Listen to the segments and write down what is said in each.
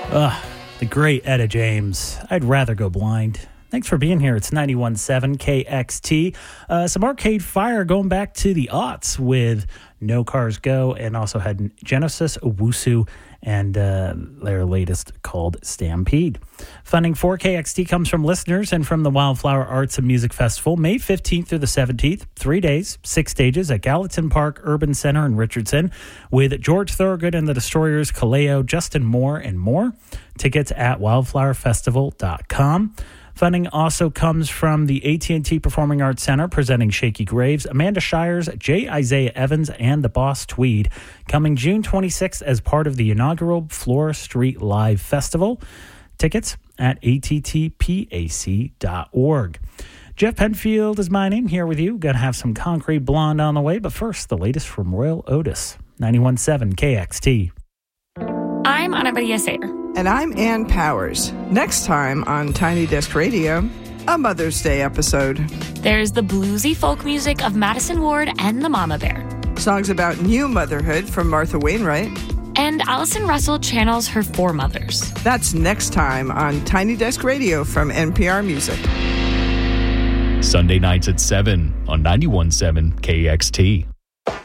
The great Etta James. I'd rather go blind. Thanks for being here. It's 91.7 KXT. Some Arcade Fire going back to the aughts with No Cars Go, and also had Genesis Owusu and their latest called Stampede. Funding for KXT comes from listeners and from the Wildflower Arts and Music Festival, May 15th through the 17th, 3 days, 6 stages at Gallatin Park Urban Center in Richardson, with George Thorogood and the Destroyers, Kaleo, Justin Moore, and more. Tickets at wildflowerfestival.com. Funding also comes from the AT&T Performing Arts Center, presenting Shaky Graves, Amanda Shires, J. Isaiah Evans, and the Boss Tweed, coming June 26th as part of the inaugural Flora Street Live Festival. Tickets at attpac.org. Jeff Penfield is my name, here with you. Going to have some Concrete Blonde on the way, but first, the latest from Royal Otis. 91.7 KXT. I'm Ana Maria Sayer. And I'm Ann Powers. Next time on Tiny Desk Radio, a Mother's Day episode. There's the bluesy folk music of Madison Ward and the Mama Bear. Songs about new motherhood from Martha Wainwright. And Allison Russell channels her foremothers. That's next time on Tiny Desk Radio from NPR Music. Sunday nights at 7 on 91.7 KXT.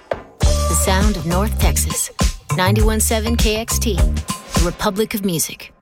The sound of North Texas. 91.7 KXT. The Republic of Music.